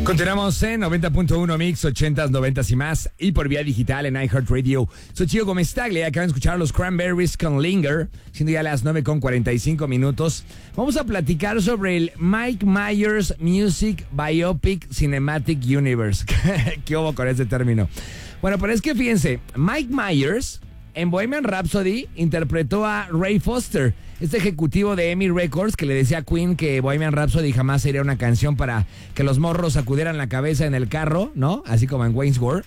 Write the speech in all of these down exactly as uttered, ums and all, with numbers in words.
Continuamos en noventa punto uno Mix, ochentas, noventas y más, y por vía digital en iHeartRadio. Soy Chico Gómez Tagle, acaban de escuchar a los Cranberries con Linger, siendo ya las nueve con cuarenta y cinco minutos. Vamos a platicar sobre el Mike Myers Music Biopic Cinematic Universe. ¿Qué hubo con ese término? Bueno, pero es que fíjense, Mike Myers en Bohemian Rhapsody interpretó a Ray Foster, este ejecutivo de EMI Records que le decía a Queen que Bohemian Rhapsody jamás sería una canción para que los morros sacudieran la cabeza en el carro, ¿no? Así como en Wayne's World.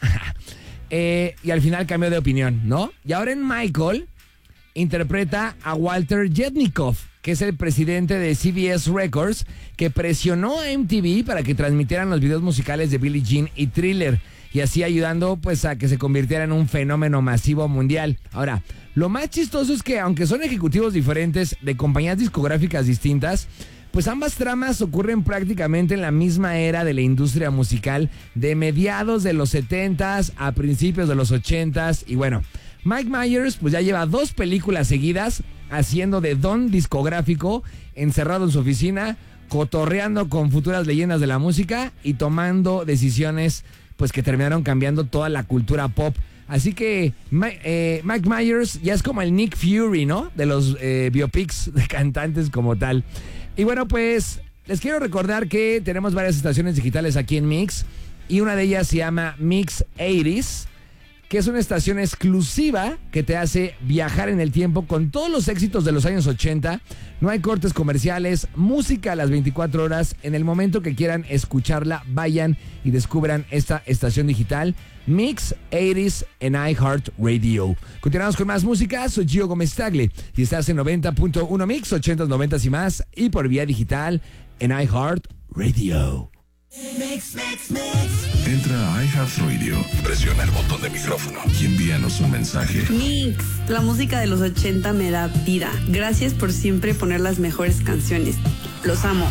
eh, y al final cambió de opinión, ¿no? Y ahora en Michael interpreta a Walter Jetnikov, que es el presidente de C B S Records, que presionó a M T V para que transmitieran los videos musicales de Billie Jean y Thriller, y así ayudando pues a que se convirtiera en un fenómeno masivo mundial. Ahora, lo más chistoso es que aunque son ejecutivos diferentes de compañías discográficas distintas, pues ambas tramas ocurren prácticamente en la misma era de la industria musical, de mediados de los setentas a principios de los ochentas. Y bueno, Mike Myers pues ya lleva dos películas seguidas haciendo de don discográfico, encerrado en su oficina, cotorreando con futuras leyendas de la música y tomando decisiones pues que terminaron cambiando toda la cultura pop. Así que eh, Mike Myers ya es como el Nick Fury, ¿no? De los eh, biopics de cantantes como tal. Y bueno, pues les quiero recordar que tenemos varias estaciones digitales aquí en Mix, y una de ellas se llama Mix ochenta, que es una estación exclusiva que te hace viajar en el tiempo con todos los éxitos de los años ochenta. No hay cortes comerciales, música a las veinticuatro horas. En el momento que quieran escucharla, vayan y descubran esta estación digital, Mix ochenta en iHeartRadio. Continuamos con más música. Soy Gio Gómez Tagle y estás en noventa punto uno Mix, ochentas, noventas y más, y por vía digital en iHeartRadio. Mix, mix, mix. Entra a iHeartRadio, presiona el botón de micrófono y envíanos un mensaje. Mix, la música de los ochenta me da vida. Gracias por siempre poner las mejores canciones. Los amo.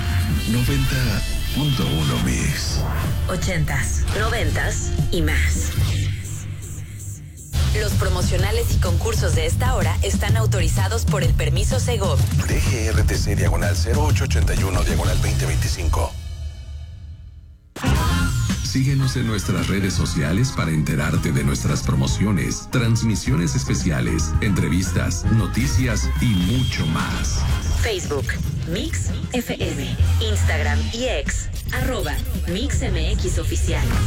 noventa punto uno Mix. Ochentas, noventas y más. Los promocionales y concursos de esta hora están autorizados por el permiso Segov. D G R T C diagonal cero ocho ochenta y uno diagonal veinte veinticinco. Síguenos en nuestras redes sociales para enterarte de nuestras promociones, transmisiones especiales, entrevistas, noticias y mucho más. Facebook, Mix F M, Instagram y X, arroba Mix M X Oficial.